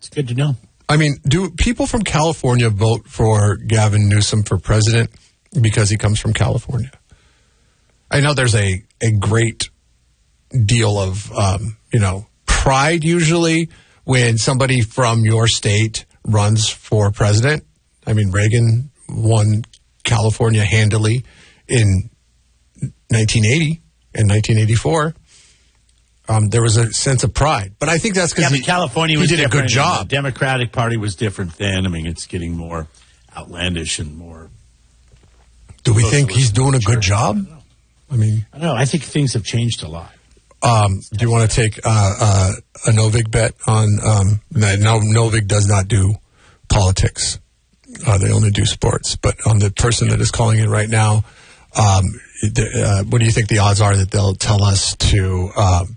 It's good to know. I mean, do people from California vote for Gavin Newsom for president because he comes from California? I know there's a great deal of, pride usually when somebody from your state runs for president. I mean, Reagan won California handily in 1980 and 1984. There was a sense of pride. But I think that's because California was he did a good job. The Democratic Party was different then. I mean, it's getting more outlandish and more... Do we think he's doing a good job? I don't know. I think things have changed a lot. Do you want to take a Novik bet on... No, Novik does not do politics. They only do sports. But on the person that is calling in right now, what do you think the odds are that they'll tell us to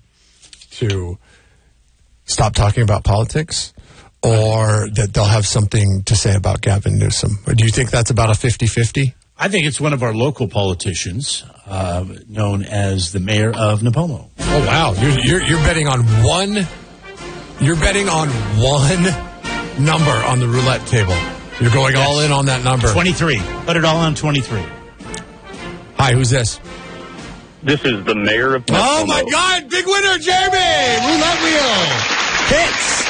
stop talking about politics, or that they'll have something to say about Gavin Newsom? Or do you think that's about a 50-50? I think it's one of our local politicians, known as the mayor of Napomo. Oh wow, you're betting on one. You're betting on one number on the roulette table. You're going all in on that number. 23. Put it all on 23. Hi, who's this? This is the mayor of Napomo. Oh my God, big winner, Jeremy! Roulette wheel hits.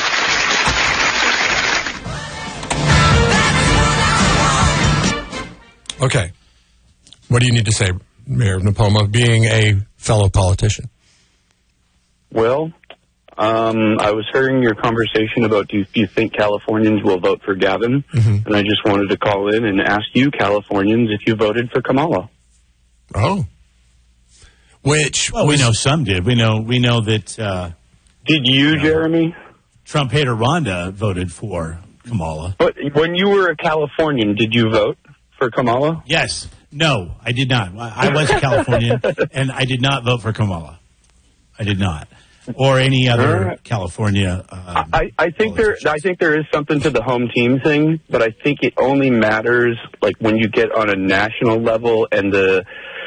Okay. What do you need to say, Mayor of Napomo, being a fellow politician? Well, I was hearing your conversation about do you think Californians will vote for Gavin? Mm-hmm. And I just wanted to call in and ask you, Californians, if you voted for Kamala. Oh. We know some did. We know that... did you, Jeremy? Trump hater Rhonda voted for Kamala. But when you were a Californian, did you vote for Kamala? Yes. No, I did not. I was a Californian, and I did not vote for Kamala. I did not. Or any other California. I think there is something to the home team thing, but I think it only matters like when you get on a national level and the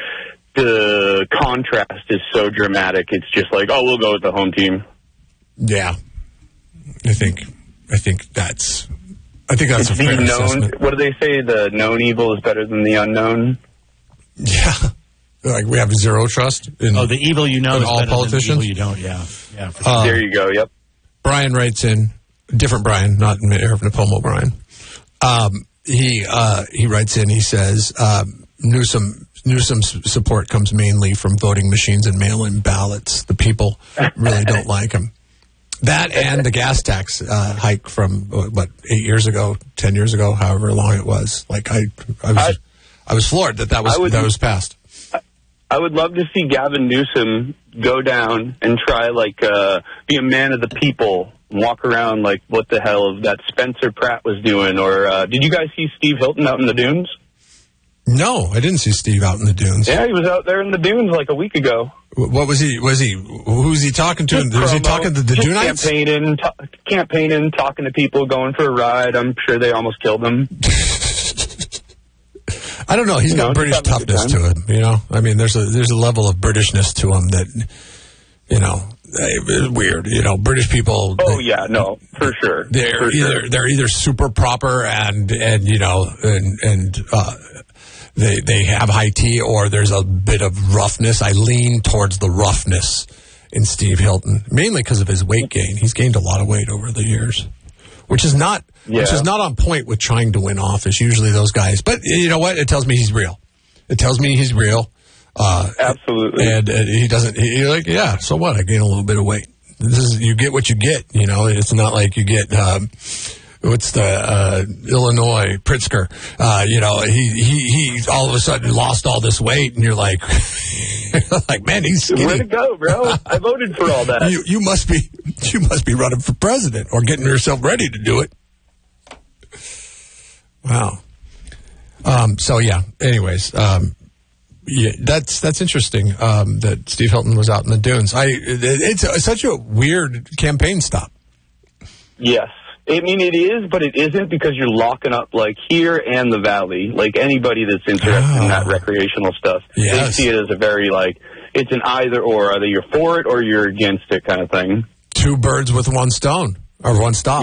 contrast is so dramatic. It's just like, oh, we'll go with the home team. Yeah, I think that's a fair assessment. What do they say? The known evil is better than the unknown. Yeah. Like we have zero trust in the evil you know is all better politicians. Than the evil you don't. Yeah. For sure. There you go. Yep. Brian writes in, different Brian, not Mayor of Napomo Brian. He writes in. He says Newsom's support comes mainly from voting machines and mail-in ballots. The people really don't like him. That and the gas tax hike from 8 years ago, 10 years ago, however long it was. Like I was floored that was passed. I would love to see Gavin Newsom go down and try, be a man of the people, walk around like what the hell that Spencer Pratt was doing. Or did you guys see Steve Hilton out in the dunes? No, I didn't see Steve out in the dunes. Yeah, he was out there in the dunes like a week ago. What was he? Who's he talking to? Was he talking to the Dunites? Campaigning, talking to people, going for a ride. I'm sure they almost killed him. I don't know. He's got British toughness to him. I mean, there's a level of Britishness to him that, it's weird. British people. Oh yeah, no, for sure. They're either super proper and they have high tea, or there's a bit of roughness. I lean towards the roughness in Steve Hilton, mainly because of his weight gain. He's gained a lot of weight over the years, which is not on point with trying to win office. Usually those guys, but you know what? It tells me he's real. Absolutely. And he doesn't. You're like, yeah. So what? I gain a little bit of weight. You get what you get. It's not like you get. What's the Illinois Pritzker? He all of a sudden lost all this weight, and you're like, man, he's skinny. Where'd it go, bro? I voted for all that. You must be running for president or getting yourself ready to do it. Wow. So yeah. Anyways, that's interesting. That Steve Hilton was out in the dunes. It's such a weird campaign stop. Yes. I mean, it is, but it isn't, because you're locking up, here and the valley. Like, anybody that's interested in that recreational stuff, they see it as a very, it's an either-or. Either you're for it or you're against it kind of thing. Two birds with one stone, or one stop.